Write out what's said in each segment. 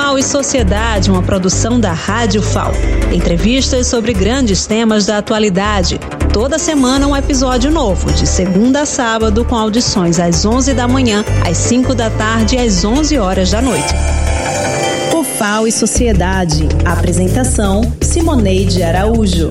FAO e Sociedade, uma produção da Rádio FAO. Entrevistas sobre grandes temas da atualidade. Toda semana um episódio novo, de segunda a sábado, com audições às 11 da manhã, às 5 da tarde e às 11 horas da noite. O FAO e Sociedade. Apresentação: Simoneide Araújo.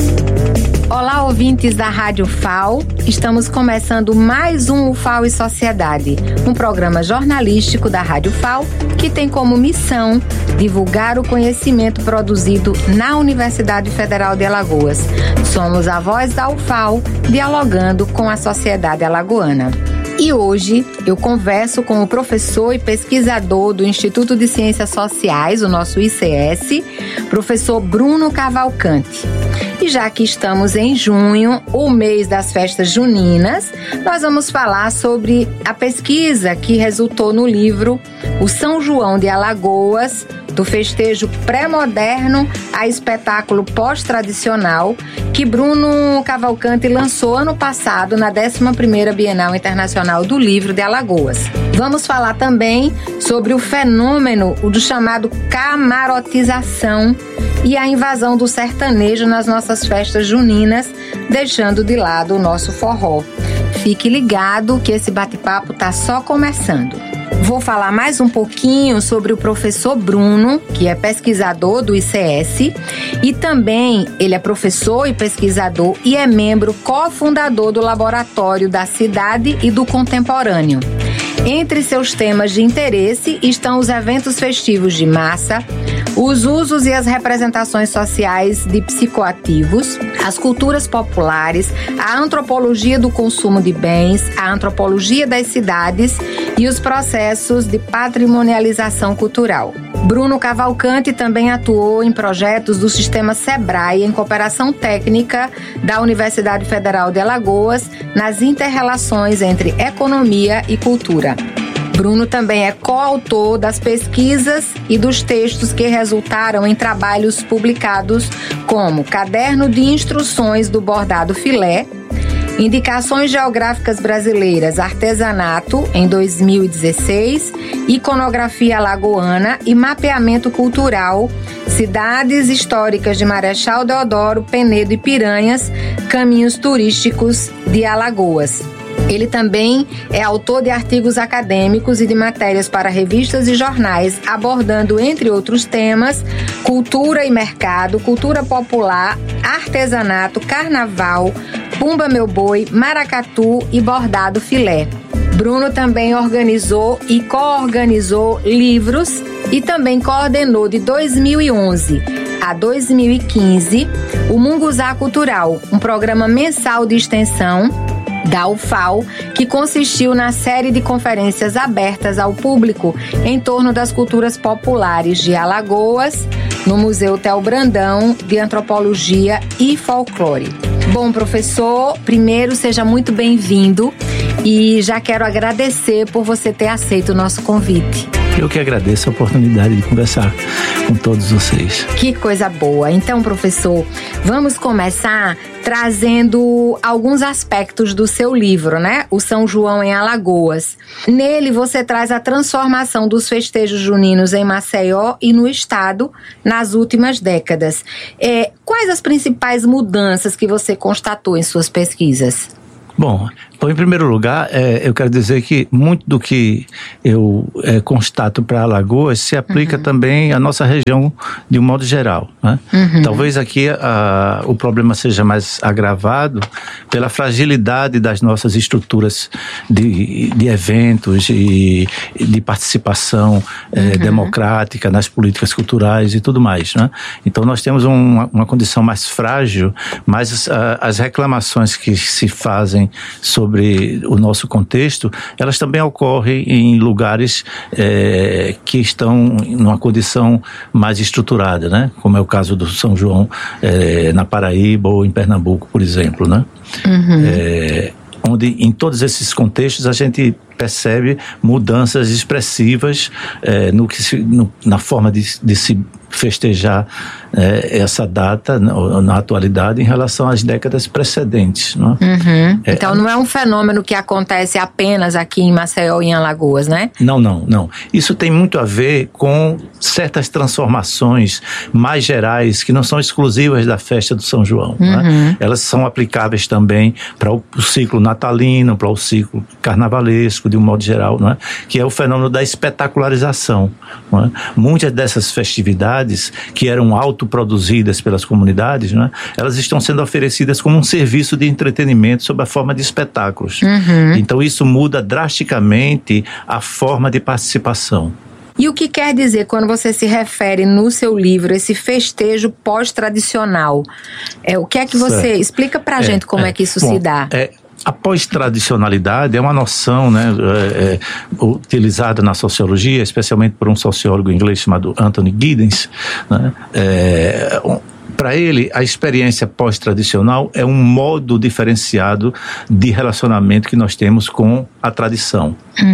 Olá, ouvintes da Rádio FAO. Estamos começando mais um FAO e Sociedade, um programa jornalístico da Rádio FAO que tem como missão divulgar o conhecimento produzido na Universidade Federal de Alagoas. Somos a voz da UFAO, dialogando com a sociedade alagoana. E hoje eu converso com o professor e pesquisador do Instituto de Ciências Sociais, o nosso ICS, professor Bruno Cavalcante. E já que estamos em junho, o mês das festas juninas, nós vamos falar sobre a pesquisa que resultou no livro O São João de Alagoas, do festejo pré-moderno a espetáculo pós-tradicional, que Bruno Cavalcante lançou ano passado na 11ª Bienal Internacional do Livro de Alagoas. Vamos falar também sobre o fenômeno do chamado camarotização e a invasão do sertanejo nas nossas festas juninas, deixando de lado o nosso forró. Fique ligado que esse bate-papo está só começando. Vou falar mais um pouquinho sobre o professor Bruno, que é pesquisador do ICS, e também ele é professor e pesquisador e é membro cofundador do Laboratório da Cidade e do Contemporâneo. Entre seus temas de interesse estão os eventos festivos de massa, os usos e as representações sociais de psicoativos, as culturas populares, a antropologia do consumo de bens, a antropologia das cidades e os processos de patrimonialização cultural. Bruno Cavalcante também atuou em projetos do Sistema SEBRAE em cooperação técnica da Universidade Federal de Alagoas nas inter-relações entre economia e cultura. Bruno também é coautor das pesquisas e dos textos que resultaram em trabalhos publicados como Caderno de Instruções do Bordado Filé, Indicações Geográficas Brasileiras, Artesanato, em 2016, Iconografia Alagoana e Mapeamento Cultural, Cidades Históricas de Marechal Deodoro, Penedo e Piranhas, Caminhos Turísticos de Alagoas. Ele também é autor de artigos acadêmicos e de matérias para revistas e jornais, abordando, entre outros temas, cultura e mercado, cultura popular, artesanato, carnaval, Pumba Meu Boi, maracatu e bordado filé. Bruno também organizou e coorganizou livros e também coordenou de 2011 a 2015 o Munguzá Cultural, um programa mensal de extensão da UFAO, que consistiu na série de conferências abertas ao público em torno das culturas populares de Alagoas, no Museu Theo Brandão de Antropologia e Folclore. Bom, professor, primeiro seja muito bem-vindo e já quero agradecer por você ter aceito o nosso convite. Eu que agradeço a oportunidade de conversar com todos vocês. Que coisa boa. Então, professor, vamos começar trazendo alguns aspectos do seu livro, né? O São João em Alagoas. Nele, você traz a transformação dos festejos juninos em Maceió e no estado nas últimas décadas. Quais as principais mudanças que você constatou em suas pesquisas? Bom, em primeiro lugar, eu quero dizer que muito do que eu constato para Alagoas se aplica também à nossa região de um modo geral, né? Talvez aqui o problema seja mais agravado pela fragilidade das nossas estruturas de eventos e de participação democrática nas políticas culturais e tudo mais, né? Então nós temos uma condição mais frágil, mas as reclamações que se fazem sobre o nosso contexto, elas também ocorrem em lugares que estão numa condição mais estruturada, né? Como é o caso do São João na Paraíba ou em Pernambuco, por exemplo, né? Onde em todos esses contextos a gente percebe mudanças expressivas na forma de se festejar essa data na atualidade em relação às décadas precedentes. Não é? Então não é um fenômeno que acontece apenas aqui em Maceió e em Alagoas, né? Não. Isso tem muito a ver com certas transformações mais gerais que não são exclusivas da festa do São João. Não é? Elas são aplicáveis também para o ciclo natalino, para o ciclo carnavalesco, de um modo geral, não é? Que é o fenômeno da espetacularização. Não é? Muitas dessas festividades que eram autoproduzidas pelas comunidades, né, elas estão sendo oferecidas como um serviço de entretenimento sob a forma de espetáculos. Então isso muda drasticamente a forma de participação. E o que quer dizer quando você se refere no seu livro esse festejo pós-tradicional? O que é que você... Explica pra gente como é que isso se dá. A pós-tradicionalidade é uma noção, né, utilizada na sociologia, especialmente por um sociólogo inglês chamado Anthony Giddens, né, para ele, a experiência pós-tradicional é um modo diferenciado de relacionamento que nós temos com a tradição.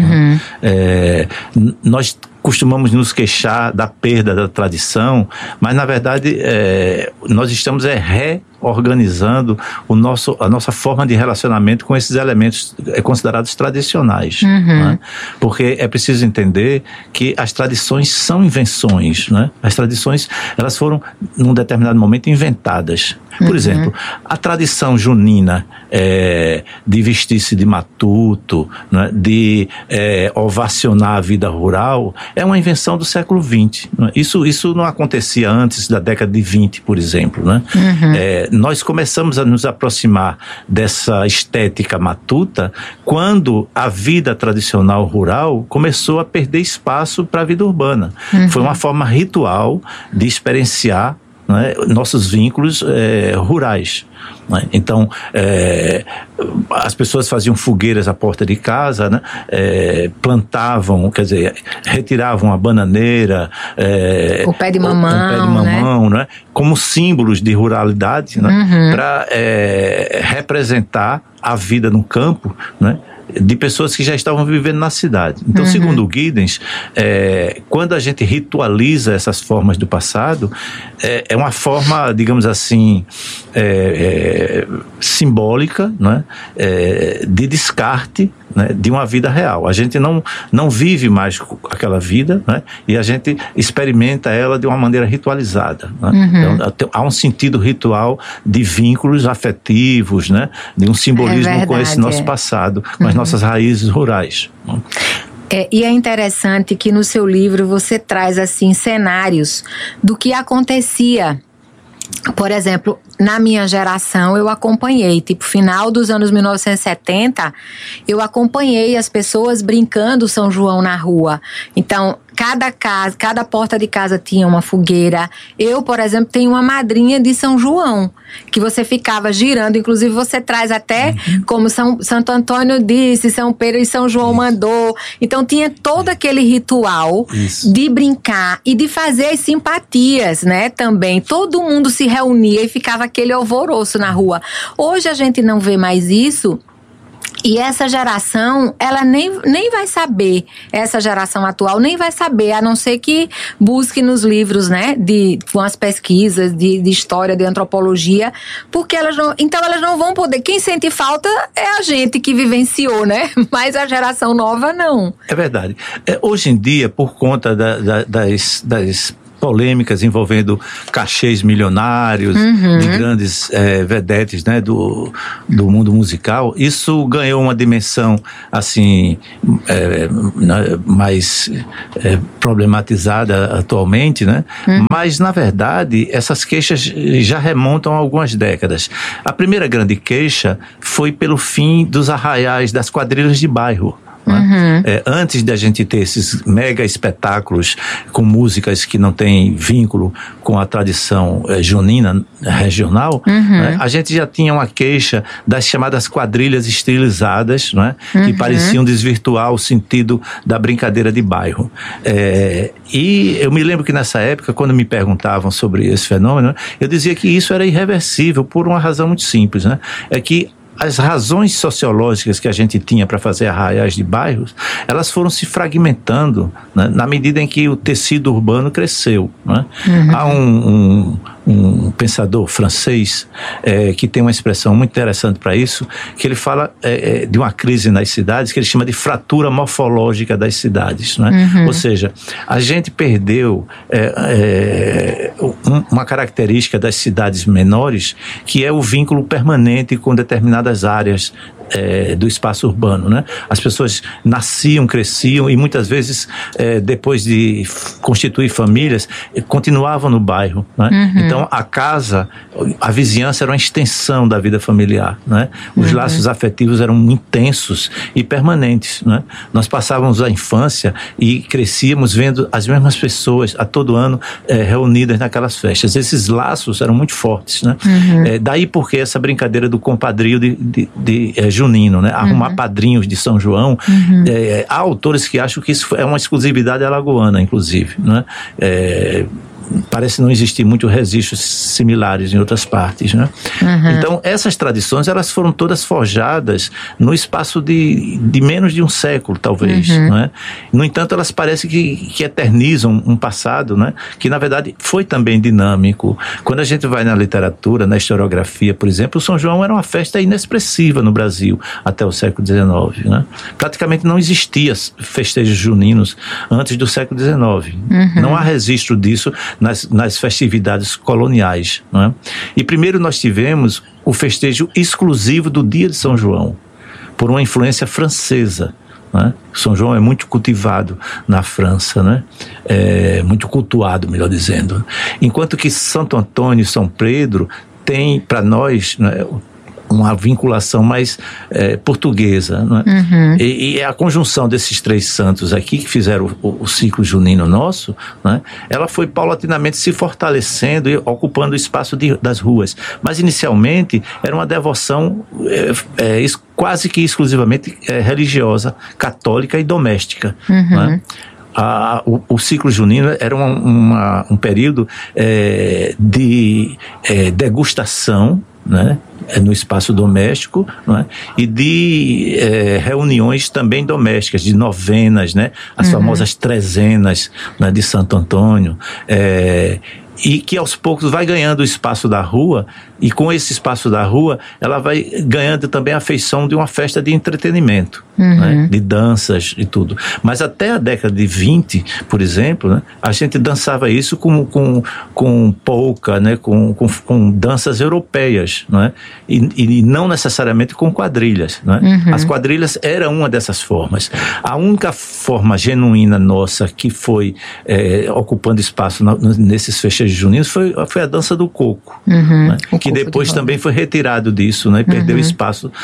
Nós costumamos nos queixar da perda da tradição, mas na verdade nós estamos reorganizando a nossa forma de relacionamento com esses elementos considerados tradicionais. Né? Porque é preciso entender que as tradições são invenções. Né? As tradições, elas foram, num determinado momento, inventadas. Por exemplo, a tradição junina de vestir-se de matuto, né? De ovacionar a vida rural, é uma invenção do século XX. Né? Isso não acontecia antes da década de 20, por exemplo. Né? Nós começamos a nos aproximar dessa estética matuta quando a vida tradicional rural começou a perder espaço para a vida urbana. Foi uma forma ritual de experienciar, né, nossos vínculos rurais. Né? Então, as pessoas faziam fogueiras à porta de casa, né? Plantavam, quer dizer, retiravam a bananeira, o pé de mamão, né? Como símbolos de ruralidade, né? Para representar a vida no campo, né? De pessoas que já estavam vivendo na cidade. Então, segundo o Giddens, quando a gente ritualiza essas formas do passado, é uma forma, digamos assim, simbólica, né? De descarte, né? De uma vida real. A gente não vive mais aquela vida, né? E a gente experimenta ela de uma maneira ritualizada. Né? Então, há um sentido ritual de vínculos afetivos, né? De um simbolismo com esse nosso passado, com as nossas raízes rurais. E é interessante que no seu livro você traz assim cenários do que acontecia. Por exemplo, na minha geração eu acompanhei, tipo, final dos anos 1970, eu acompanhei as pessoas brincando São João na rua. Então, cada porta de casa tinha uma fogueira. Eu, por exemplo, tenho uma madrinha de São João, que você ficava girando, inclusive você traz até como Santo Antônio disse, São Pedro e São João mandou. Então tinha todo aquele ritual de brincar e de fazer as simpatias, né, também. Todo mundo se reunia e ficava aquele alvoroço na rua. Hoje a gente não vê mais isso. E essa geração, ela nem vai saber, essa geração atual nem vai saber, a não ser que busque nos livros, né, com as pesquisas de história, de antropologia, porque elas não vão poder. Quem sente falta é a gente que vivenciou, né, mas a geração nova não. É verdade. Hoje em dia, por conta das polêmicas envolvendo cachês milionários de grandes vedetes, né, do mundo musical, isso ganhou uma dimensão assim mais problematizada atualmente, né? Mas na verdade essas queixas já remontam a algumas décadas. A primeira grande queixa foi pelo fim dos arraiais, das quadrilhas de bairro. Antes de a gente ter esses mega espetáculos com músicas que não têm vínculo com a tradição junina regional, né, a gente já tinha uma queixa das chamadas quadrilhas estilizadas, né, que pareciam desvirtuar o sentido da brincadeira de bairro. E eu me lembro que nessa época, quando me perguntavam sobre esse fenômeno, eu dizia que isso era irreversível por uma razão muito simples, né? É que as razões sociológicas que a gente tinha para fazer arraiais de bairros, elas foram se fragmentando, né, na medida em que o tecido urbano cresceu, né? Há um pensador francês que tem uma expressão muito interessante para isso, que ele fala de uma crise nas cidades, que ele chama de fratura morfológica das cidades, né? Ou seja, a gente perdeu uma característica das cidades menores, que é o vínculo permanente com determinadas áreas do espaço urbano, né? As pessoas nasciam, cresciam e muitas vezes, depois de constituir famílias, continuavam no bairro, né? Então, a casa, a vizinhança era uma extensão da vida familiar, né? Os laços afetivos eram intensos e permanentes, né? Nós passávamos a infância e crescíamos vendo as mesmas pessoas a todo ano reunidas naquelas festas. Esses laços eram muito fortes, né? Daí porque essa brincadeira do compadrio de junino, né? Arrumar padrinhos de São João. Há autores que acham que isso é uma exclusividade alagoana, inclusive, né? Parece não existir muitos registros similares em outras partes, né? Então, essas tradições, elas foram todas forjadas no espaço de menos de um século, talvez, né? No entanto, elas parecem que eternizam um passado, né? Que, na verdade, foi também dinâmico. Quando a gente vai na literatura, na historiografia, por exemplo, o São João era uma festa inexpressiva no Brasil até o século XIX, né? Praticamente não existia festejos juninos antes do século XIX. Não há registro disso nas festividades coloniais, né? E primeiro nós tivemos o festejo exclusivo do dia de São João, por uma influência francesa, né? São João é muito cultivado na França, né? Muito cultuado, melhor dizendo. Enquanto que Santo Antônio e São Pedro tem para nós, né, uma vinculação mais portuguesa, não é? E a conjunção desses três santos aqui, que fizeram o ciclo junino nosso, né, ela foi paulatinamente se fortalecendo e ocupando o espaço das ruas. Mas inicialmente era uma devoção quase que exclusivamente religiosa, católica e doméstica. Né? O ciclo junino era um período de degustação, né, no espaço doméstico, né, e de reuniões também domésticas, de novenas, né, as famosas trezenas, né, de Santo Antônio, e que aos poucos vai ganhando o espaço da rua, e com esse espaço da rua ela vai ganhando também a feição de uma festa de entretenimento, né, de danças e tudo. Mas até a década de 20, por exemplo, né, a gente dançava isso com polka, né, com danças europeias, né, e não necessariamente com quadrilhas, né. As quadrilhas eram uma dessas formas. A única forma genuína nossa que foi ocupando espaço nesses festejos juninos foi a dança do coco, né, que depois também foi retirado disso, né, e perdeu espaço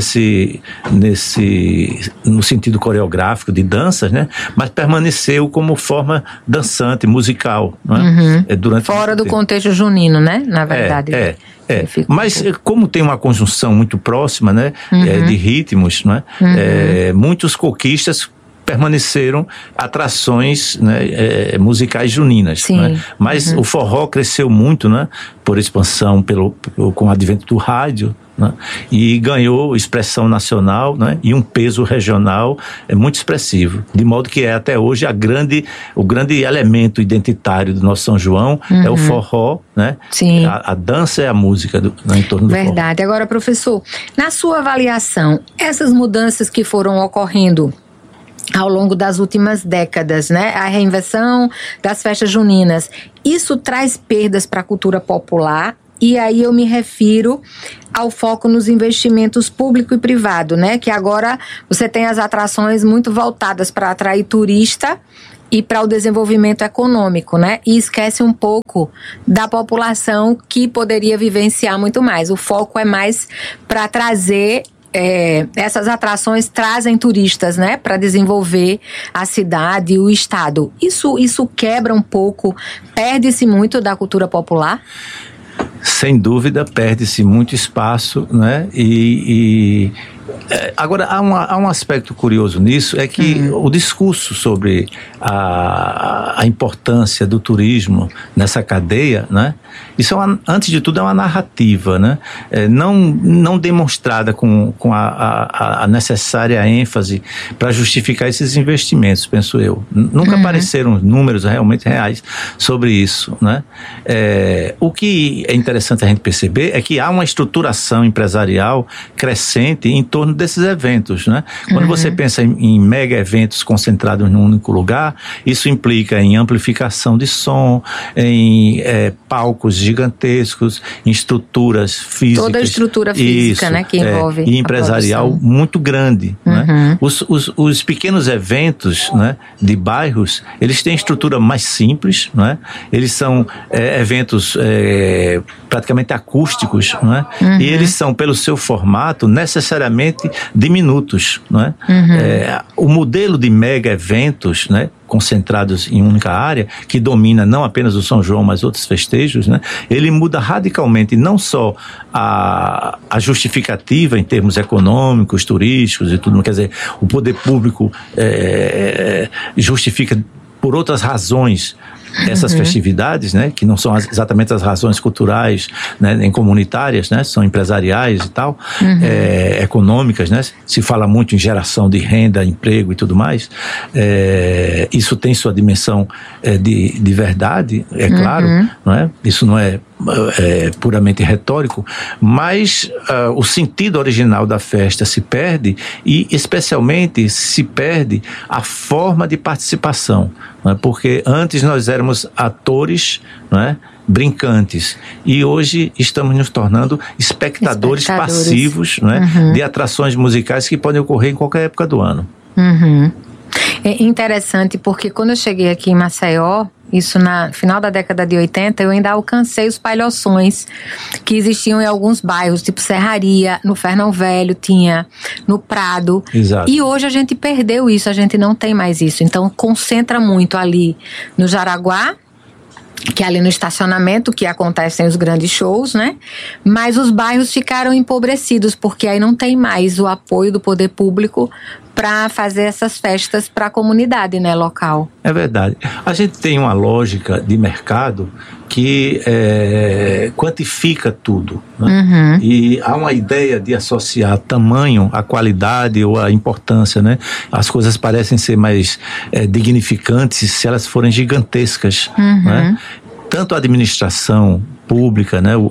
no sentido coreográfico de danças, né, mas permaneceu como forma dançante, musical, né, fora do contexto junino, né, na verdade. Mas como tem uma conjunção muito próxima, né, de ritmos, né, muitos coquistas permaneceram atrações, né, musicais juninas, né? Mas o forró cresceu muito, né, por expansão com o advento do rádio, né, e ganhou expressão nacional, né, e um peso regional muito expressivo, de modo que até hoje o grande elemento identitário do nosso São João é o forró, né? A dança é a música em torno do forró. Verdade. Agora, professor, na sua avaliação, essas mudanças que foram ocorrendo ao longo das últimas décadas, né? A reinvenção das festas juninas, isso traz perdas para a cultura popular? E aí eu me refiro ao foco nos investimentos público e privado, né? Que agora você tem as atrações muito voltadas para atrair turista e para o desenvolvimento econômico, né? E esquece um pouco da população que poderia vivenciar muito mais. O foco é mais para trazer... essas atrações trazem turistas, né, para desenvolver a cidade e o estado. Isso quebra um pouco, perde-se muito da cultura popular? Sem dúvida, perde-se muito espaço, né, e Agora, há um aspecto curioso nisso, é que o discurso sobre a importância do turismo nessa cadeia, né? Isso, antes de tudo, é uma narrativa, né? Não demonstrada com a necessária ênfase para justificar esses investimentos, penso eu. Nunca apareceram números realmente reais sobre isso, né? O que é interessante a gente perceber é que há uma estruturação empresarial crescente em torno desses eventos, né? Quando você pensa em mega eventos concentrados num único lugar, isso implica em amplificação de som, em palcos gigantescos, em estruturas físicas. Toda a estrutura física, isso, né, que envolve e empresarial muito grande, né? Os pequenos eventos, né, de bairros, eles têm estrutura mais simples, né? Eles são eventos praticamente acústicos, né? E eles são, pelo seu formato, necessariamente diminutos, né? O modelo de mega eventos, né, concentrados em única área, que domina não apenas o São João, mas outros festejos, né? Ele muda radicalmente não só a justificativa em termos econômicos, turísticos e tudo, quer dizer, o poder público justifica por outras razões essas festividades, né, que não são exatamente as razões culturais, né, nem comunitárias, né, são empresariais e tal, econômicas, né, se fala muito em geração de renda, emprego e tudo mais, isso tem sua dimensão de verdade, é claro, não é? Isso não é puramente retórico, mas o sentido original da festa se perde e especialmente se perde a forma de participação, não é? Porque antes nós éramos atores, não é, brincantes, e hoje estamos nos tornando espectadores passivos, não é, de atrações musicais que podem ocorrer em qualquer época do ano. É interessante porque quando eu cheguei aqui em Maceió, isso no final da década de 80, eu ainda alcancei os palhoções que existiam em alguns bairros, tipo Serraria, no Fernão Velho, tinha no Prado. Exato. E hoje a gente perdeu isso, a gente não tem mais isso. Então concentra muito ali no Jaraguá, que é ali no estacionamento que acontecem os grandes shows, né? Mas os bairros ficaram empobrecidos, porque aí não tem mais o apoio do poder público para fazer essas festas para a comunidade, né, local. É verdade. A gente tem uma lógica de mercado que quantifica tudo, né? E há uma ideia de associar tamanho à qualidade ou à importância, né? As coisas parecem ser mais dignificantes se elas forem gigantescas, né? Tanto a administração pública, né?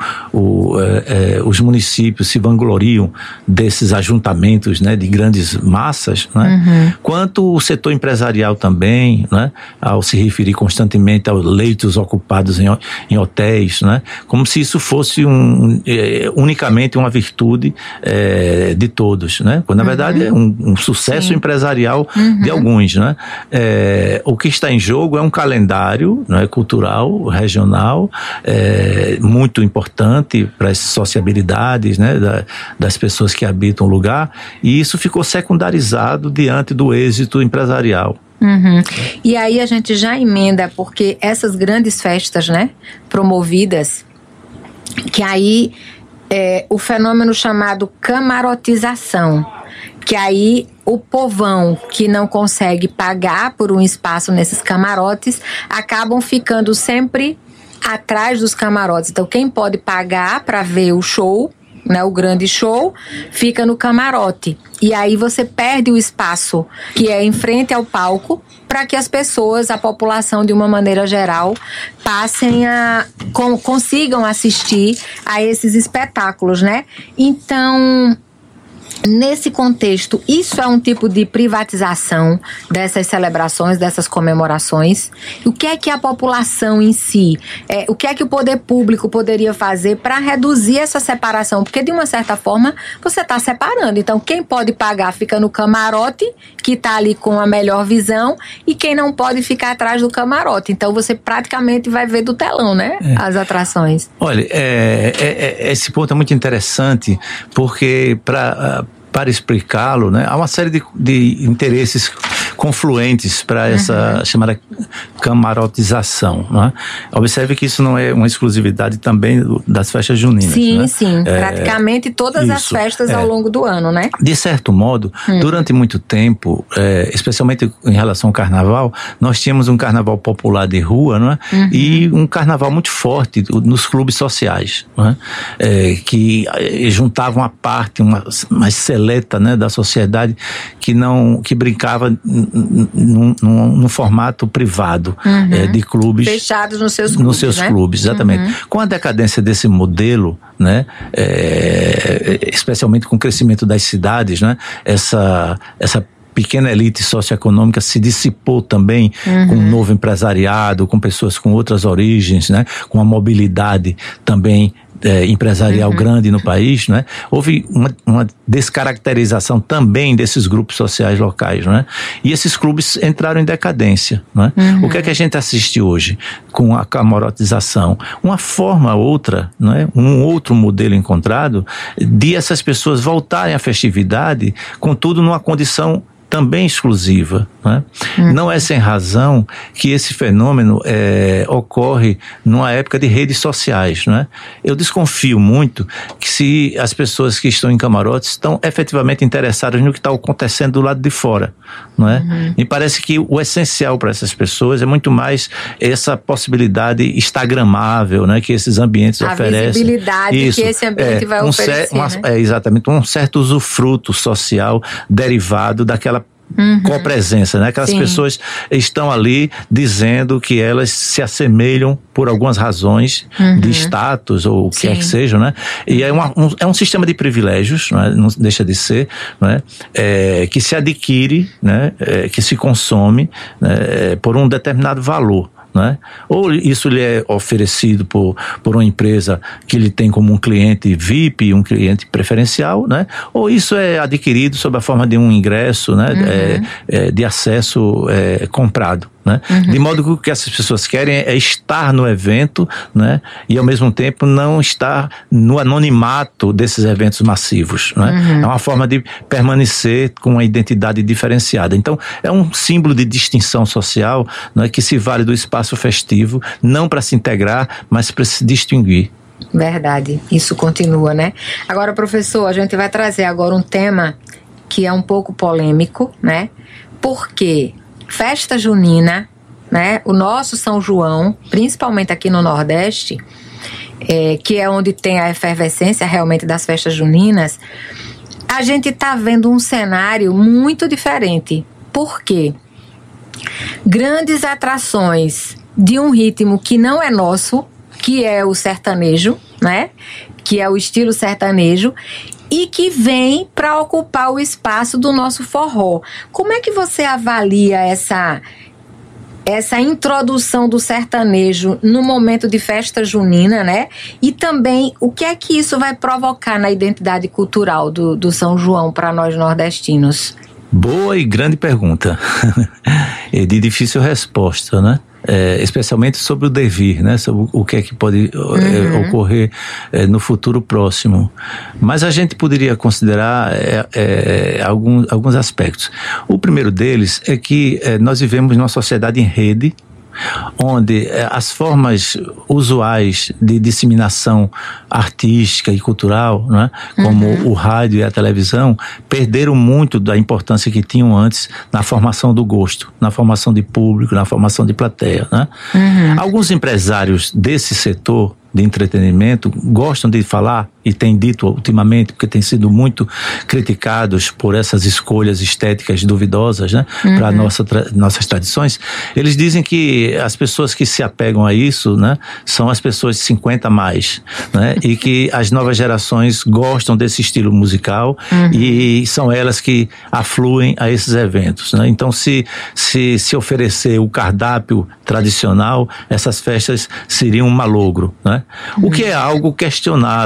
Os municípios se vangloriam desses ajuntamentos, né, de grandes massas, né? Quanto o setor empresarial também, né, ao se referir constantemente aos leitos ocupados em hotéis, né, como se isso fosse unicamente uma virtude de todos, né, quando na verdade é um sucesso empresarial de alguns, né? O que está em jogo é um calendário, né, cultural, regional, muito importante para as sociabilidades, né, das pessoas que habitam o lugar, e isso ficou secundarizado diante do êxito empresarial. E aí a gente já emenda, porque essas grandes festas, né, promovidas, que aí o fenômeno chamado camarotização, que aí o povão que não consegue pagar por um espaço nesses camarotes acabam ficando sempre atrás dos camarotes. Então quem pode pagar para ver o show, né, o grande show, fica no camarote. E aí você perde o espaço que é em frente ao palco para que as pessoas, a população de uma maneira geral, passem consigam assistir a esses espetáculos, né? Então, nesse contexto, isso é um tipo de privatização dessas celebrações, dessas comemorações. O que é que a população em si, o que é que o poder público poderia fazer para reduzir essa separação? Porque de uma certa forma você está separando. Então quem pode pagar fica no camarote, que está ali com a melhor visão, e quem não pode ficar atrás do camarote. Então você praticamente vai ver do telão, né? As atrações. Olha, esse ponto é muito interessante, porque para explicá-lo, né, há uma série de interesses confluentes para essa chamada camarotização, né? Observe que isso não é uma exclusividade também das festas juninas. Sim, né? sim. Praticamente todas as festas ao longo do ano, né? De certo modo, durante muito tempo, especialmente em relação ao carnaval, nós tínhamos um carnaval popular de rua, não é? E um carnaval muito forte nos clubes sociais, não é? Que juntavam a parte mais seleta, né, da sociedade que brincava num formato privado, de clubes fechados nos seus né? clubes, exatamente. Com a decadência desse modelo, né, especialmente com o crescimento das cidades, né, essa pequena elite socioeconômica se dissipou também com um novo empresariado, com pessoas com outras origens, né, com uma mobilidade também empresarial grande no país, né? Houve uma descaracterização também desses grupos sociais locais, né? E esses clubes entraram em decadência, né? O que é que a gente assiste hoje com a camarotização? Uma forma outra, né? Um outro modelo encontrado de essas pessoas voltarem à festividade, contudo numa condição também exclusiva, né? Não é sem razão que esse fenômeno ocorre numa época de redes sociais, né? Eu desconfio muito que se as pessoas que estão em camarotes estão efetivamente interessadas no que está acontecendo do lado de fora, não é? Me parece que o essencial para essas pessoas é muito mais essa possibilidade instagramável, né, que esses ambientes oferecem. A visibilidade que esse ambiente vai oferecer, né? Exatamente, um certo usufruto social derivado daquela copresença, né? Aquelas pessoas estão ali dizendo que elas se assemelham por algumas razões de status ou o que quer que seja, né? E é um sistema de privilégios, não é? Não deixa de ser, não é? Que se adquire, né? Que se consome, né? Por um determinado valor. Né? Ou isso lhe é oferecido por uma empresa que ele tem como um cliente VIP, um cliente preferencial, né? Ou isso é adquirido sob a forma de um ingresso, né? De acesso comprado. Né? De modo que o que essas pessoas querem é estar no evento, né? E ao mesmo tempo não estar no anonimato desses eventos massivos, né? É uma forma de permanecer com uma identidade diferenciada. Então é um símbolo de distinção social, né? Que se vale do espaço festivo não para se integrar, mas para se distinguir. Verdade, isso continua, né? Agora, professor, a gente vai trazer agora um tema que é um pouco polêmico, né? Porque festa junina, né? O nosso São João, principalmente aqui no Nordeste, que é onde tem a efervescência realmente das festas juninas, a gente está vendo um cenário muito diferente. Por quê? Grandes atrações de um ritmo que não é nosso, que é o sertanejo, né? Que é o estilo sertanejo, e que vem para ocupar o espaço do nosso forró. Como é que você avalia essa introdução do sertanejo no momento de festa junina, né? E também o que é que isso vai provocar na identidade cultural do São João para nós nordestinos? Boa e grande pergunta. E de difícil resposta, né? Especialmente sobre o devir, né? Sobre o que é que pode ocorrer no futuro próximo. Mas a gente poderia considerar alguns aspectos. O primeiro deles é que nós vivemos numa sociedade em rede, onde as formas usuais de disseminação artística e cultural, né, como o rádio e a televisão, perderam muito da importância que tinham antes na formação do gosto, na formação de público, na formação de plateia, né? Alguns empresários desse setor de entretenimento gostam de falar, e têm dito ultimamente, porque têm sido muito criticados por essas escolhas estéticas duvidosas, né, para nossas tradições. Eles dizem que as pessoas que se apegam a isso, né, são as pessoas de 50 a mais, né, e que as novas gerações gostam desse estilo musical e são elas que afluem a esses eventos, né? Então, se oferecer o cardápio tradicional, essas festas seriam um malogro, né? O que é algo questionável, porque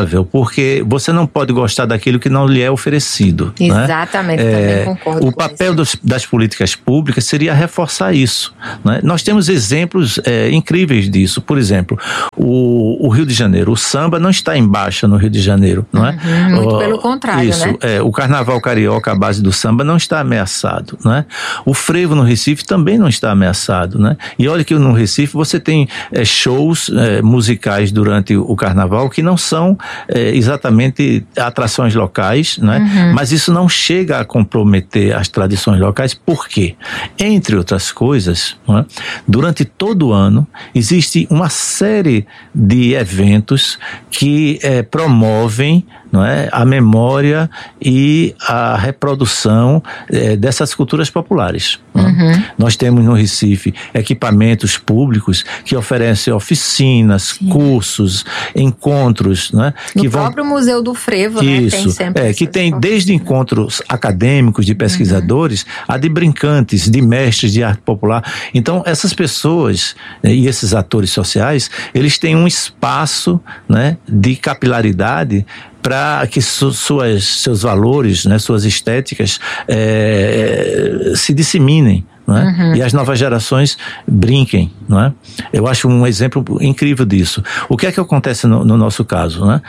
porque você não pode gostar daquilo que não lhe é oferecido. Exatamente, né? Também concordo. O papel das políticas públicas seria reforçar isso. Né? Nós temos exemplos incríveis disso. Por exemplo, o Rio de Janeiro, o samba não está em baixa no Rio de Janeiro. Não é? Muito pelo contrário, isso, né? O carnaval carioca, a base do samba, não está ameaçado. Né? O frevo no Recife também não está ameaçado. Né? E olha que no Recife você tem shows musicais durante o carnaval que não são exatamente atrações locais, né? Mas isso não chega a comprometer as tradições locais. Por quê? Entre outras coisas, né? Durante todo o ano existe uma série de eventos que promovem, não é, a memória e a reprodução dessas culturas populares. Nós temos no Recife equipamentos públicos que oferecem oficinas, cursos, encontros, né? No próprio Museu do Frevo, né? Isso, tem sempre que tem desde encontros acadêmicos de pesquisadores a de brincantes, de mestres de arte popular. Então, essas pessoas e esses atores sociais, eles têm um espaço, né, de capilaridade para que seus valores, né, suas estéticas se disseminem. Não é? E as novas gerações brinquem. Não é? Eu acho um exemplo incrível disso. O que é que acontece no nosso caso? Né?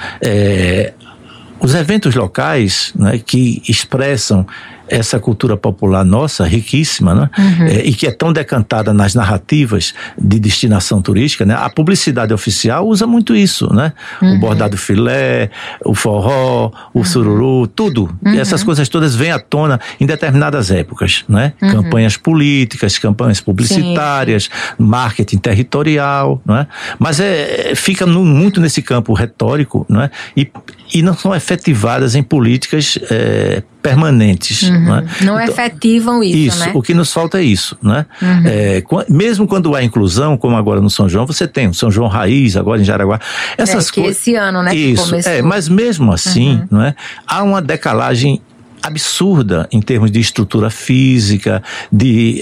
Os eventos locais, né, que expressam essa cultura popular nossa, riquíssima, né? E que é tão decantada nas narrativas de destinação turística, né? A publicidade oficial usa muito isso, né? O bordado filé, o forró, o sururu, tudo. E essas coisas todas vêm à tona em determinadas épocas, né? Campanhas políticas, campanhas publicitárias, marketing territorial, não é? Mas fica muito nesse campo retórico, não é? E não são efetivadas em políticas permanentes. Não efetivam isso, né? O que nos falta é isso, né? Mesmo quando há inclusão, como agora no São João, você tem o São João Raiz, agora em Jaraguá. Essas coisas. Esse ano, né? Isso, que começou. Mas mesmo assim, não é? Há uma decalagem absurda em termos de estrutura física, de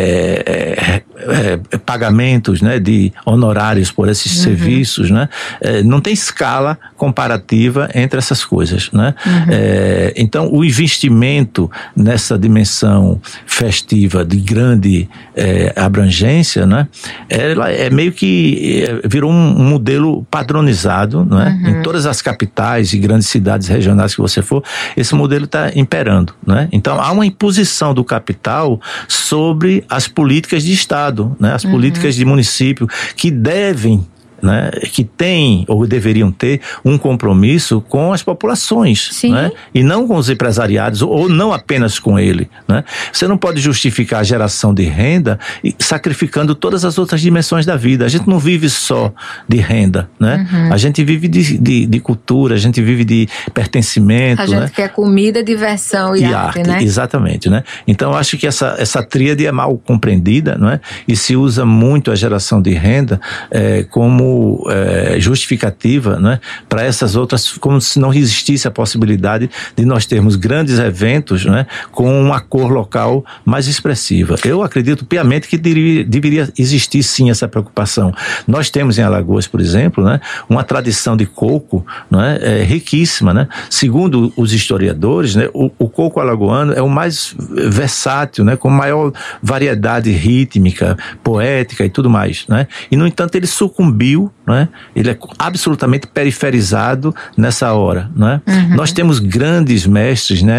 pagamentos, né, de honorários por esses serviços, né? Não tem escala comparativa entre essas coisas, né? Então, o investimento nessa dimensão festiva de grande abrangência, né? Ela meio que virou um modelo padronizado, né? Em todas as capitais e grandes cidades regionais que você for, esse modelo está imperando, né? Então, há uma imposição do capital sobre as políticas de Estado, né? As políticas de município que devem, né, que têm ou deveriam ter um compromisso com as populações, né, e não com os empresariados, ou não apenas com ele, né? Você não pode justificar a geração de renda sacrificando todas as outras dimensões da vida. A gente não vive só de renda, né? A gente vive de cultura, a gente vive de pertencimento. A gente quer comida, diversão e arte, né? Exatamente, né? Então, eu acho que essa tríade é mal compreendida, não é? E se usa muito a geração de renda como justificativa, né, para essas outras, como se não existisse a possibilidade de nós termos grandes eventos, né, com uma cor local mais expressiva. Eu acredito piamente que deveria existir sim essa preocupação. Nós temos em Alagoas, por exemplo, né, uma tradição de coco, né, riquíssima, né? Segundo os historiadores, né, o coco alagoano é o mais versátil, né, com maior variedade rítmica, poética e tudo mais, né? E, no entanto, ele sucumbiu, né? Ele é absolutamente periferizado nessa hora, né? Nós temos grandes mestres, né,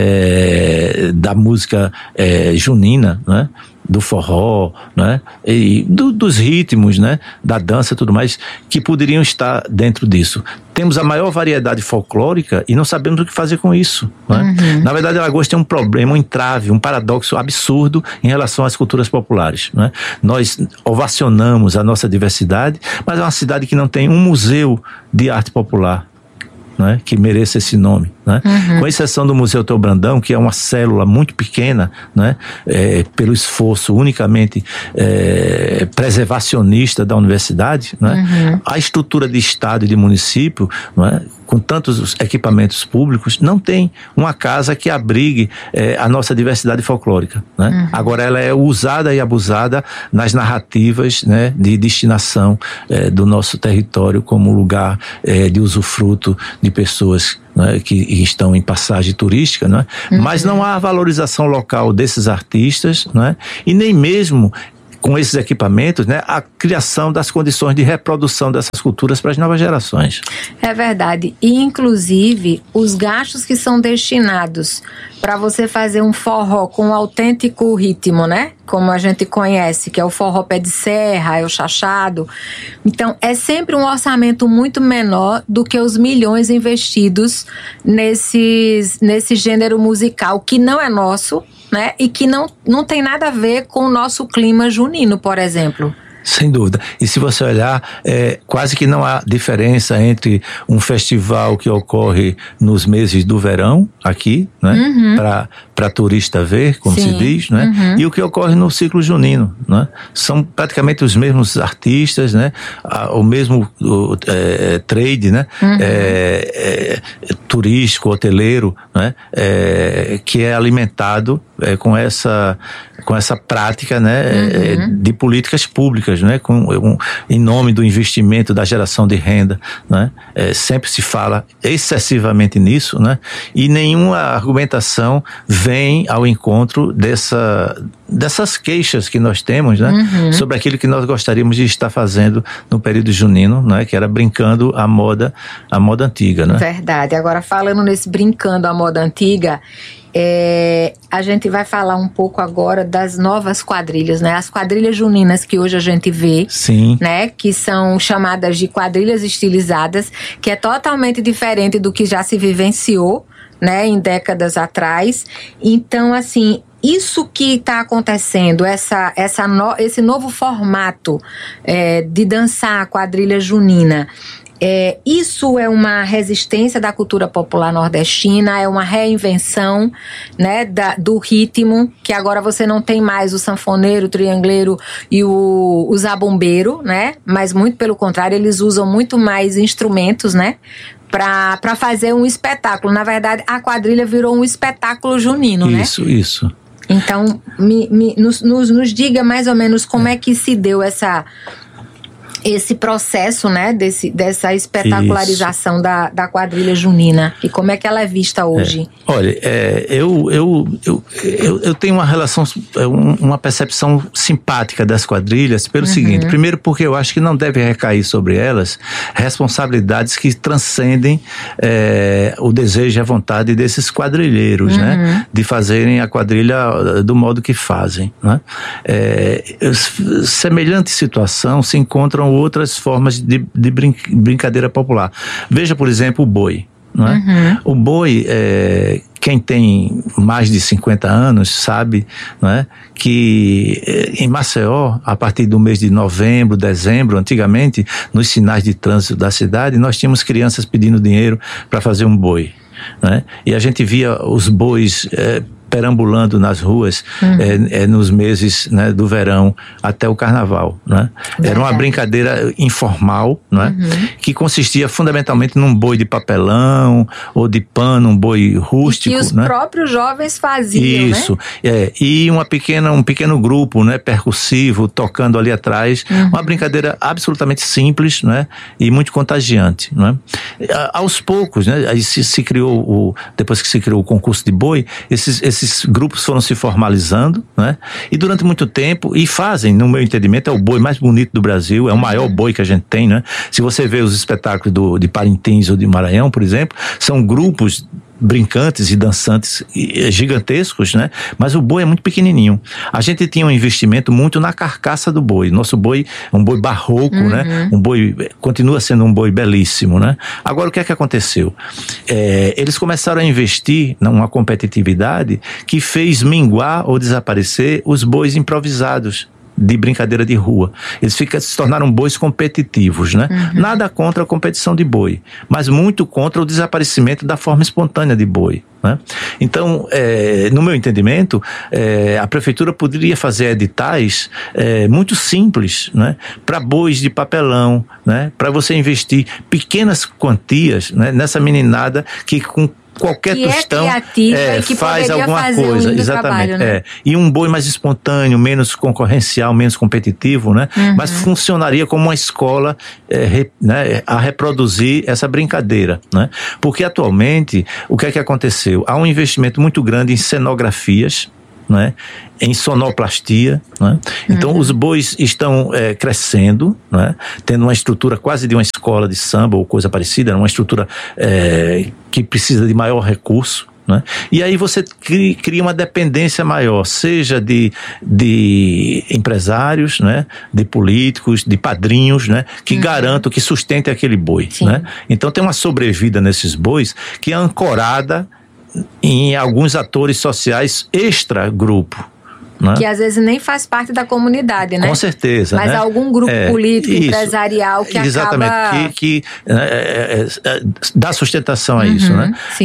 da música junina, né, do forró, né, e dos ritmos, né, da dança e tudo mais, que poderiam estar dentro disso. Temos a maior variedade folclórica e não sabemos o que fazer com isso, né? Na verdade, Alagoas tem um problema, um entrave, um paradoxo absurdo em relação às culturas populares, né? Nós ovacionamos a nossa diversidade, mas é uma cidade que não tem um museu de arte popular, né, que mereça esse nome, né? né? Com exceção do Museu Teu Brandão, que é uma célula muito pequena, né? Pelo esforço unicamente preservacionista da universidade, né? A estrutura de estado e de município, né? Com tantos equipamentos públicos, não tem uma casa que abrigue a nossa diversidade folclórica, né? Agora ela é usada e abusada nas narrativas, né, de destinação do nosso território como lugar de usufruto de pessoas, né, que estão em passagem turística, né? Mas não há valorização local desses artistas, né? E nem mesmo com esses equipamentos, né, a criação das condições de reprodução dessas culturas para as novas gerações. É verdade. E, inclusive, os gastos que são destinados para você fazer um forró com um autêntico ritmo, né? Como a gente conhece, que é o forró pé de serra, é o chachado. Então, é sempre um orçamento muito menor do que os milhões investidos nesse gênero musical, que não é nosso, né? E que não tem nada a ver com o nosso clima junino, por exemplo. Sem dúvida. E se você olhar, quase que não há diferença entre um festival que ocorre nos meses do verão, aqui, né? Para turista ver, como se diz, né? E o que ocorre no ciclo junino, né? São praticamente os mesmos artistas, né? O mesmo trade, né? Turístico, hoteleiro, né? Que é alimentado com essa prática, né? De políticas públicas, né? Em nome do investimento, da geração de renda, né? Sempre se fala excessivamente nisso, né? E nenhuma argumentação vem ao encontro dessas queixas que nós temos, né? Sobre aquilo que nós gostaríamos de estar fazendo no período junino, né? Que era brincando a moda antiga, né? Verdade. Agora, falando nesse brincando a moda antiga, a gente vai falar um pouco agora das novas quadrilhas, né? As quadrilhas juninas que hoje a gente vê, sim, né? Que são chamadas de quadrilhas estilizadas, que é totalmente diferente do que já se vivenciou, né? Em décadas atrás. Então, assim, isso que está acontecendo, esse novo formato de dançar a quadrilha junina, isso é uma resistência da cultura popular nordestina, é uma reinvenção, né, do ritmo, que agora você não tem mais o sanfoneiro, o triangleiro e o zabumbeiro, né? Mas muito pelo contrário, eles usam muito mais instrumentos, né? Para fazer um espetáculo. Na verdade, a quadrilha virou um espetáculo junino, né? Isso. Então, nos diga mais ou menos como é que se deu esse processo, né, dessa espetacularização da quadrilha junina, e como é que ela é vista hoje? Olha, eu tenho uma relação, uma percepção simpática das quadrilhas pelo seguinte: primeiro, porque eu acho que não deve recair sobre elas responsabilidades que transcendem o desejo e a vontade desses quadrilheiros, né, de fazerem a quadrilha do modo que fazem, né? Semelhante situação se encontram outras formas de brincadeira popular. Veja, por exemplo, o boi, né? O boi, quem tem mais de 50 anos sabe, né, que em Maceió, a partir do mês de novembro, dezembro, antigamente, nos sinais de trânsito da cidade, nós tínhamos crianças pedindo dinheiro para fazer um boi, né? E a gente via os bois perambulando nas ruas nos meses, né, do verão até o carnaval, né? Era uma brincadeira informal, né? Que consistia fundamentalmente num boi de papelão ou de pano, um boi rústico, e que os, né, próprios jovens faziam, isso, né? E um pequeno grupo, né, percussivo tocando ali atrás, uma brincadeira absolutamente simples, né, e muito contagiante, né? Aos poucos, né, aí se criou depois que se criou o concurso de boi, esses grupos foram se formalizando, né? E durante muito tempo, e fazem, no meu entendimento, é o boi mais bonito do Brasil, é o maior boi que a gente tem, né? Se você vê os espetáculos de Parintins ou de Maranhão, por exemplo, são grupos brincantes e dançantes gigantescos, né? Mas o boi é muito pequenininho. A gente tinha um investimento muito na carcaça do boi. Nosso boi é um boi barroco, né? Um boi, continua sendo um boi belíssimo, né? Agora, o que é que aconteceu? Eles começaram a investir numa competitividade que fez minguar ou desaparecer os bois improvisados, de brincadeira de rua. Eles se tornaram bois competitivos, né? Nada contra a competição de boi, mas muito contra o desaparecimento da forma espontânea de boi, né? Então, no meu entendimento, a prefeitura poderia fazer editais muito simples, né? Para bois de papelão, né? Para você investir pequenas quantias, né? Nessa meninada que com qualquer tostão e que faz alguma fazer coisa, um exatamente. Trabalho, né? E um boi mais espontâneo, menos concorrencial, menos competitivo, né? Mas funcionaria como uma escola né, a reproduzir essa brincadeira, né? Porque atualmente, o que é que aconteceu? Há um investimento muito grande em cenografias, né, em sonoplastia, né? Então os bois estão crescendo, né, tendo uma estrutura quase de uma escola de samba ou coisa parecida, uma estrutura que precisa de maior recurso, né? E aí você cria uma dependência maior, seja de empresários, né, de políticos, de padrinhos, né, que garantam, que sustentem aquele boi, né? Então tem uma sobrevida nesses bois que é ancorada em alguns atores sociais extra-grupo, né? Que às vezes nem faz parte da comunidade, né? Com certeza. Mas né? algum grupo político, isso, empresarial que exatamente, acaba... que dá sustentação a isso, né? Sim.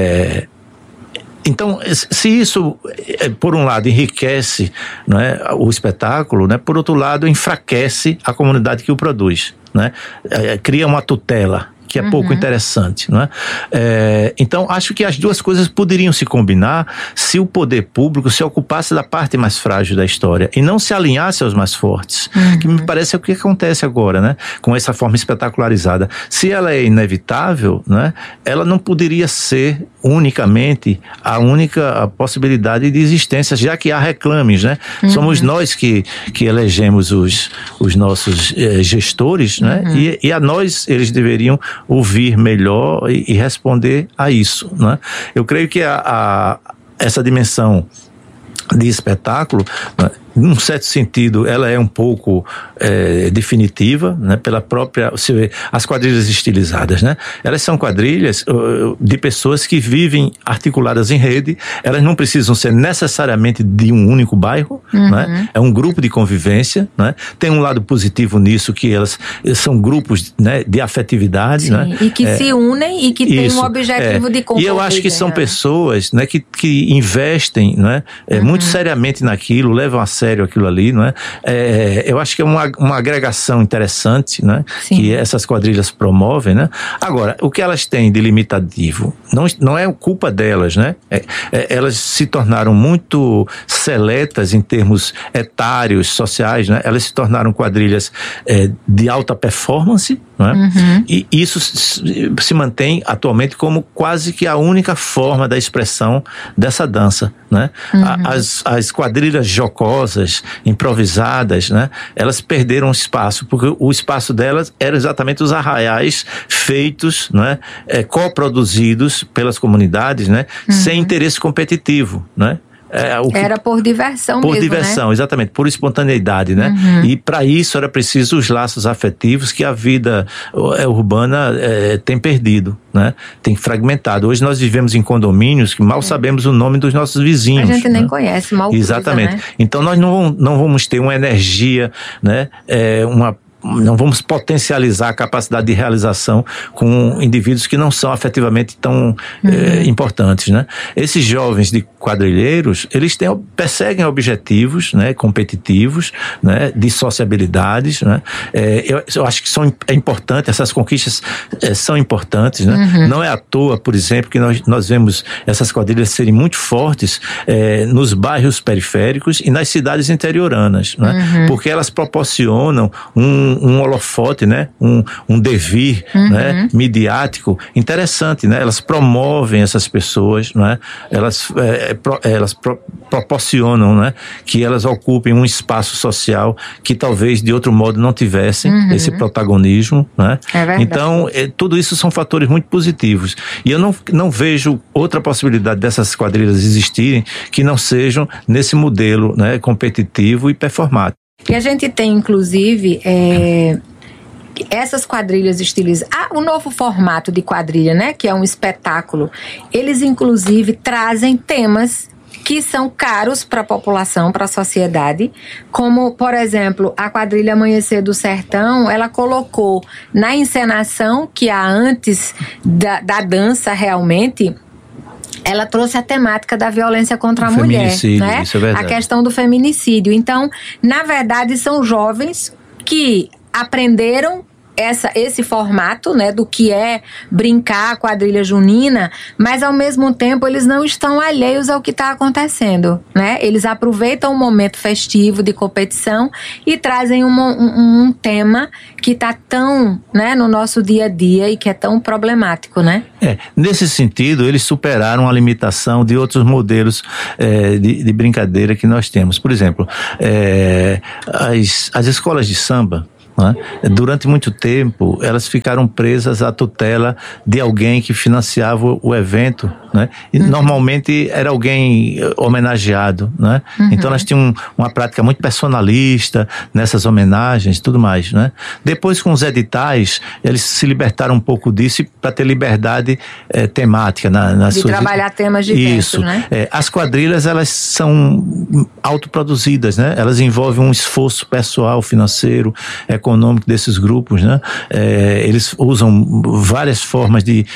Então, se isso, por um lado, enriquece, né, o espetáculo, né, por outro lado, enfraquece a comunidade que o produz, né? Cria uma tutela que é pouco interessante, não é? Então, acho que as duas coisas poderiam se combinar se o poder público se ocupasse da parte mais frágil da história e não se alinhasse aos mais fortes, que me parece o que acontece agora, né? Com essa forma espetacularizada. Se ela é inevitável, né, ela não poderia ser unicamente a única possibilidade de existência, já que há reclames, né? Somos nós que elegemos os nossos gestores, né? E a nós eles deveriam ouvir melhor e responder a isso, né? Eu creio que essa dimensão de espetáculo, né, num certo sentido, ela é um pouco definitiva, né, pela própria... Você vê, as quadrilhas estilizadas, né? Elas são quadrilhas de pessoas que vivem articuladas em rede, elas não precisam ser necessariamente de um único bairro, né? É um grupo de convivência, né? Tem um lado positivo nisso, que elas são grupos, né, de afetividade, né? E que se unem e que têm um objetivo de conviver. E eu acho que são pessoas, né, que investem, né, muito seriamente naquilo, levam a sério aquilo ali, não é? Eu acho que é uma agregação interessante, né? Que essas quadrilhas promovem, né? Agora, o que elas têm de limitativo não é culpa delas, né? Elas se tornaram muito seletas em termos etários, sociais, né? Elas se tornaram quadrilhas de alta performance, né? E isso se mantém atualmente como quase que a única forma da expressão dessa dança, né? As quadrilhas jocosas, improvisadas, né? Elas perderam espaço, porque o espaço delas era exatamente os arraiais feitos, né? Coproduzidos pelas comunidades, né? Sem interesse competitivo, né? Era por diversão mesmo, por diversão, né? Exatamente, por espontaneidade, né? E para isso era preciso os laços afetivos que a vida urbana tem perdido, né? Tem fragmentado. Hoje nós vivemos em condomínios que mal sabemos o nome dos nossos vizinhos. A gente nem conhece, mal exatamente. Coisa, né? Então nós não vamos ter uma energia, né? Não vamos potencializar a capacidade de realização com indivíduos que não são afetivamente tão importantes, né? Esses jovens de quadrilheiros, eles perseguem objetivos, né, competitivos, né, de sociabilidades, né? Eu acho que é importante, essas conquistas são importantes, né? Não é à toa, por exemplo, que nós vemos essas quadrilhas serem muito fortes nos bairros periféricos e nas cidades interioranas, né? Porque elas proporcionam um holofote, né? Um devir, né? Midiático interessante, né? Elas promovem essas pessoas, né? Elas proporcionam, né? Que elas ocupem um espaço social que talvez de outro modo não tivessem esse protagonismo, né? Então, tudo isso são fatores muito positivos. E eu não vejo outra possibilidade dessas quadrilhas existirem que não sejam nesse modelo, né? Competitivo e performático. E a gente tem, inclusive, essas quadrilhas estilizadas. O novo formato de quadrilha, né? Que é um espetáculo. Eles, inclusive, trazem temas que são caros para a população, para a sociedade, como, por exemplo, a quadrilha Amanhecer do Sertão, ela colocou na encenação que há antes da dança realmente, ela trouxe a temática da violência contra a mulher, né? Isso é verdade. A questão do feminicídio. Então, na verdade, são jovens que aprenderam esse formato, né, do que é brincar a quadrilha junina, mas ao mesmo tempo eles não estão alheios ao que está acontecendo, né? Eles aproveitam o momento festivo de competição e trazem um tema que está tão, né, no nosso dia a dia e que é tão problemático, né? Nesse sentido, eles superaram a limitação de outros modelos de brincadeira que nós temos. Por exemplo, as escolas de samba, né? Durante muito tempo elas ficaram presas à tutela de alguém que financiava o evento, né? E normalmente era alguém homenageado, né? Então elas tinham uma prática muito personalista nessas homenagens e tudo mais, né? Depois, com os editais, eles se libertaram um pouco disso para ter liberdade temática nas suas... trabalhar temas diversos, né? As quadrilhas, elas são autoproduzidas, né? Elas envolvem um esforço pessoal, financeiro, econômico desses grupos, né? Eles usam várias formas de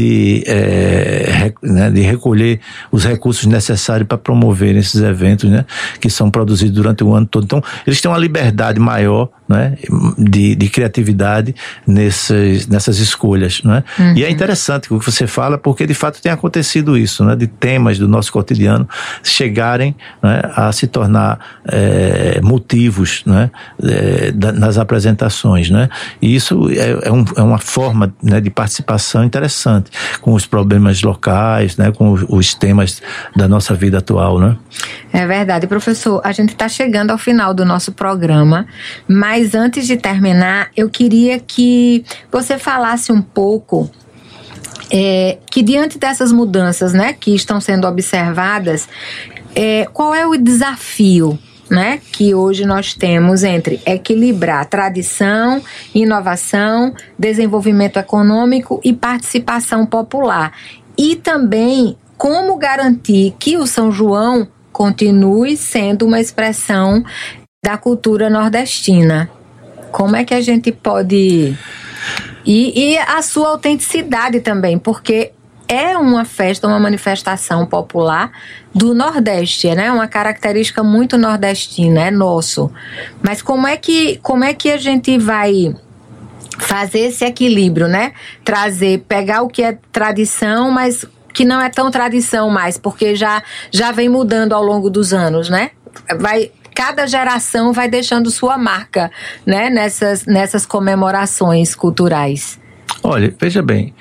recolher os recursos necessários para promover esses eventos, né? Que são produzidos durante o ano todo. Então, eles têm uma liberdade maior, né? de criatividade nessas escolhas, né? E é interessante o que você fala, porque de fato tem acontecido isso, né? De temas do nosso cotidiano chegarem, né, a se tornar motivos, né? Nas apresentações, né? E isso é uma forma, né, de participação interessante com os problemas locais, né? Com os temas da nossa vida atual, né? É verdade. Professor, a gente está chegando ao final do nosso programa, mas antes de terminar, eu queria que você falasse um pouco que diante dessas mudanças, né, que estão sendo observadas, qual é o desafio, né, que hoje nós temos entre equilibrar tradição, inovação, desenvolvimento econômico e participação popular. E também como garantir que o São João continue sendo uma expressão da cultura nordestina. Como é que a gente pode... E a sua autenticidade também, porque é uma festa, uma manifestação popular do Nordeste, né? Uma característica muito nordestina, é nosso. Mas como é que a gente vai fazer esse equilíbrio, né? Pegar o que é tradição, mas que não é tão tradição mais, porque já vem mudando ao longo dos anos, né? Cada geração vai deixando sua marca, né, nessas comemorações culturais. Olha, veja bem,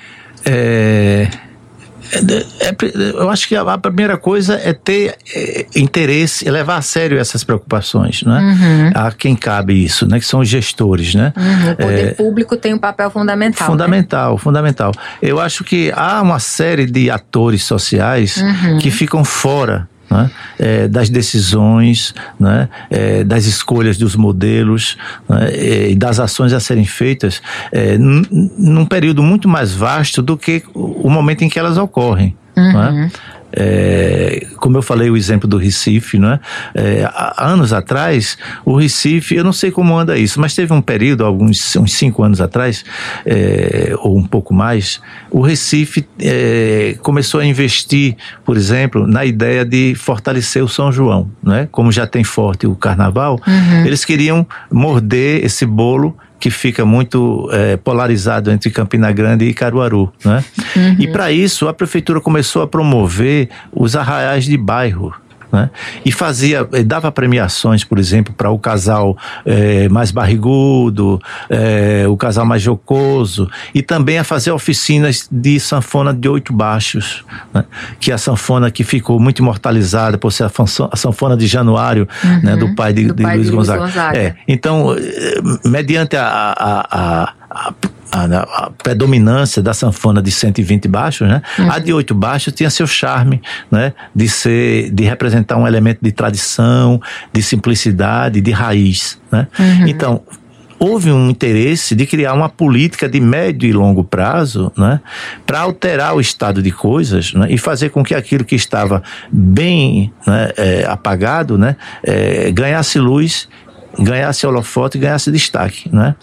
eu acho que a primeira coisa é ter interesse, levar a sério essas preocupações, né? A quem cabe isso, né? Que são os gestores, né? O poder público tem um papel fundamental. Fundamental. Eu acho que há uma série de atores sociais que ficam fora, né, das decisões, né, das escolhas dos modelos, né, e das ações a serem feitas num período muito mais vasto do que o momento em que elas ocorrem. Né? Como eu falei, o exemplo do Recife, né? Há anos atrás, o Recife, eu não sei como anda isso, mas teve um período, uns 5 anos atrás, ou um pouco mais, o Recife começou a investir, por exemplo, na ideia de fortalecer o São João, né? Como já tem forte o Carnaval, eles queriam morder esse bolo que fica muito polarizado entre Campina Grande e Caruaru, né? E para isso a prefeitura começou a promover os arraiais de bairro, né? E dava premiações, por exemplo, para o casal mais barrigudo, o casal mais jocoso, e também a fazer oficinas de sanfona de 8 baixos, né? Que é a sanfona que ficou muito imortalizada por ser a sanfona de Januário, né? Do pai de Luiz Gonzaga. Então, mediante a predominância da sanfona de 120 baixos, né? A de 8 baixos tinha seu charme, né? De representar um elemento de tradição, de simplicidade, de raiz, né? Então, houve um interesse de criar uma política de médio e longo prazo, né, para alterar o estado de coisas, né, e fazer com que aquilo que estava bem, né, apagado, né, ganhasse luz, ganhasse holofote, ganhasse destaque, né?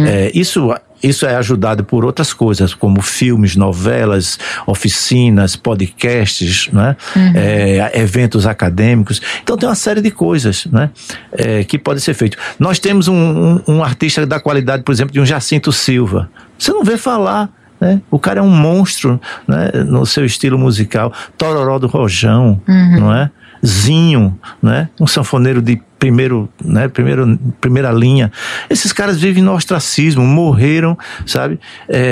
Isso é ajudado por outras coisas, como filmes, novelas, oficinas, podcasts, né? Eventos acadêmicos. Então tem uma série de coisas, né? Que pode ser feito. Nós temos um artista da qualidade, por exemplo, de um Jacinto Silva. Você não vê falar, né? O cara é um monstro, né? No seu estilo musical. Tororó do Rojão, não é? Zinho, né? Um sanfoneiro de primeira linha. Esses caras vivem no ostracismo, morreram, sabe?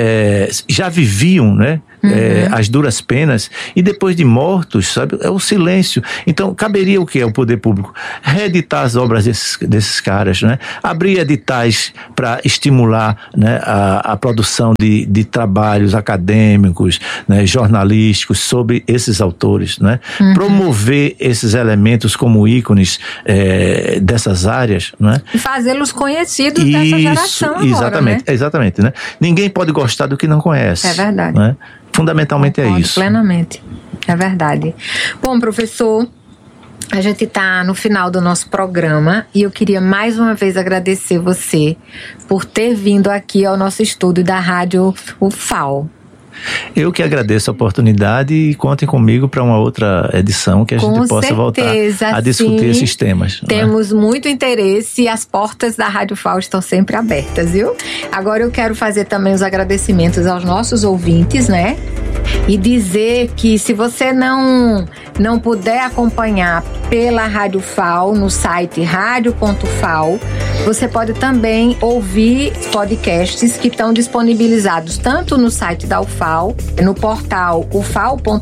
Já viviam, né? As duras penas, e depois de mortos, sabe? É o silêncio. Então, caberia o que é o poder público? Reeditar as obras desses caras, né? Abrir editais para estimular, né, a produção de trabalhos acadêmicos, né, jornalísticos sobre esses autores, né? Promover esses elementos como ícones dessas áreas, né? E fazê-los conhecidos dessa geração agora, exatamente, né? Exatamente, né? Ninguém pode gostar do que não conhece. É verdade. Né? Fundamentalmente Concordo é isso. Plenamente. É verdade. Bom, professor, a gente está no final do nosso programa e eu queria mais uma vez agradecer você por ter vindo aqui ao nosso estúdio da Rádio UFAL. Eu que agradeço a oportunidade e contem comigo para uma outra edição que a gente possa voltar a discutir esses temas. Temos muito interesse e as portas da Rádio FAO estão sempre abertas, viu? Agora eu quero fazer também os agradecimentos aos nossos ouvintes, né? E dizer que se você não puder acompanhar pela Rádio FAO no site radio.fal, você pode também ouvir podcasts que estão disponibilizados tanto no site da UFAL, no portal ufal.br,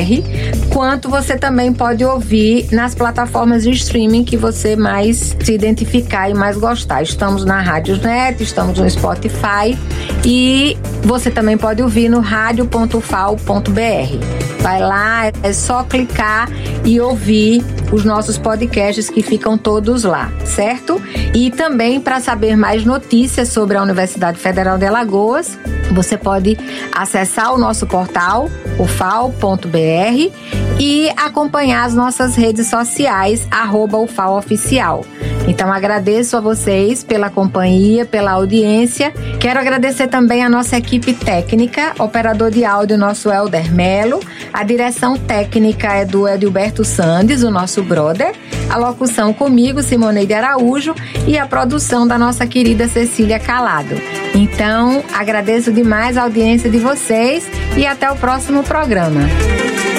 quanto você também pode ouvir nas plataformas de streaming que você mais se identificar e mais gostar. Estamos na Radiosnet, estamos no Spotify e você também pode ouvir no radio.ufal.br. Vai lá, é só clicar e ouvir os nossos podcasts que ficam todos lá, certo? E também para saber mais notícias sobre a Universidade Federal de Alagoas, você pode acessar o nosso portal, ufal.br, e acompanhar as nossas redes sociais, @ufaloficial. Então agradeço a vocês pela companhia, pela audiência. Quero agradecer também a nossa equipe técnica, operador de áudio nosso Helder Melo, a direção técnica é do Edilberto Sandes, o nosso brother, a locução comigo, Simoneide Araújo, e a produção da nossa querida Cecília Calado. Então agradeço demais a audiência de vocês e até o próximo programa.